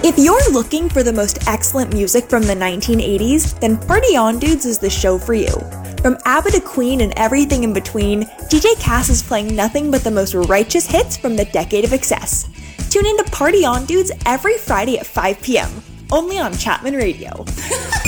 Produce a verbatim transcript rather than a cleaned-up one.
If you're looking for the most excellent music from the nineteen eighties, then Party On Dudes is the show for you. From ABBA to Queen and everything in between, D J Cass is playing nothing but the most righteous hits from the decade of excess. Tune in to Party On Dudes every Friday at five p.m., only on Chapman Radio.